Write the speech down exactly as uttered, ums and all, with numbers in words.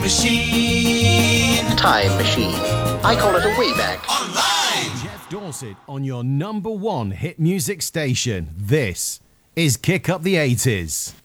Machine. Time machine. I call it a Wayback. Online. Jeff Dorset on your number one hit music station. This is Kick Up the eighties.